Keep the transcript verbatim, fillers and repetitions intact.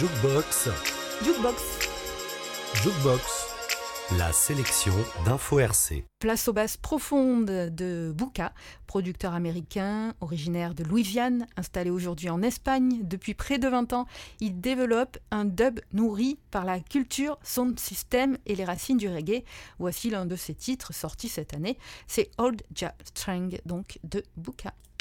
Jukebox, Jukebox. Jukebox, la sélection d'Info R C. Place aux basses profondes de Bouka, producteur américain originaire de Louisiane, installé aujourd'hui en Espagne depuis près de vingt ans. Il développe un dub nourri par la culture, sound system et les racines du reggae. Voici l'un de ses titres sortis cette année, c'est Old Jah Strang, donc de Bouka.